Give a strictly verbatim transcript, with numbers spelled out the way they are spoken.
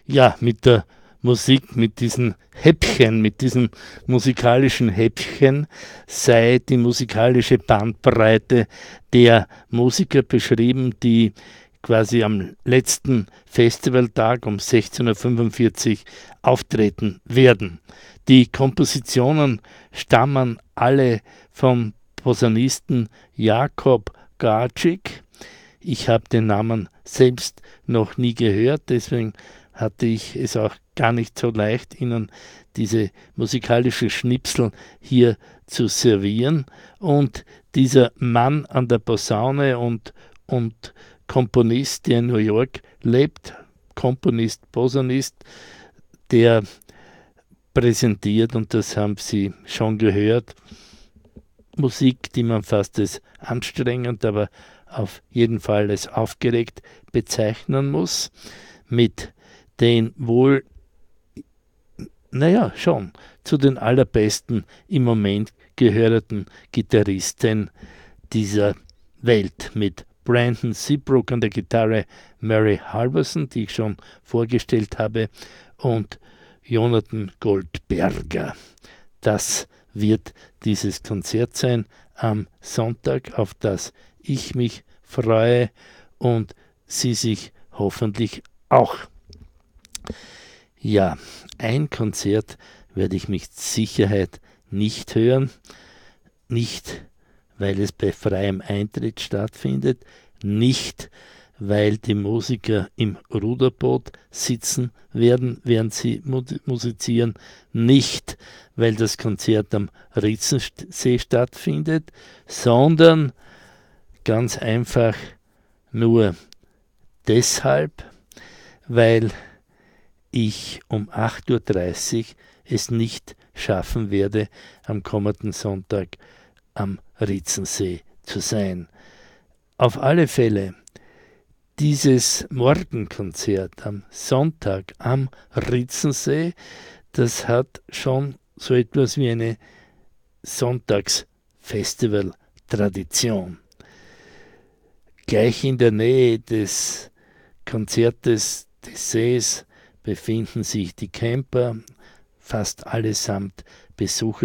ja, mit der Musik, mit diesen Häppchen, mit diesen musikalischen Häppchen sei die musikalische Bandbreite der Musiker beschrieben, die quasi am letzten Festivaltag um sechzehn Uhr fünfundvierzig auftreten werden. Die Kompositionen stammen alle vom Posaunisten Jakob Garczyk. Ich habe den Namen selbst noch nie gehört, deswegen hatte ich es auch gar nicht so leicht, Ihnen diese musikalische Schnipsel hier zu servieren. Und dieser Mann an der Posaune und, und Komponist, der in New York lebt, Komponist, Posaunist, der präsentiert, und das haben Sie schon gehört, Musik, die man fast als anstrengend, aber auf jeden Fall als aufgeregt bezeichnen muss, mit den wohl, naja, schon zu den allerbesten im Moment gehörten Gitarristen dieser Welt, mit Brandon Seabrook an der Gitarre, Mary Halvorson, die ich schon vorgestellt habe, und Jonathan Goldberger. Das wird dieses Konzert sein am Sonntag, auf das ich mich freue und Sie sich hoffentlich auch. Ja, ein Konzert werde ich mit Sicherheit nicht hören, nicht weil es bei freiem Eintritt stattfindet, nicht weil die Musiker im Ruderboot sitzen werden, während sie musizieren, nicht weil das Konzert am Rietzensee stattfindet, sondern ganz einfach nur deshalb, weil ich um acht Uhr dreißig es nicht schaffen werde, am kommenden Sonntag am Rietzensee zu sein. Auf alle Fälle, dieses Morgenkonzert am Sonntag am Rietzensee, das hat schon so etwas wie eine Sonntagsfestival-Tradition. Gleich in der Nähe des Konzertes des Sees befinden sich die Camper, fast allesamt Besucher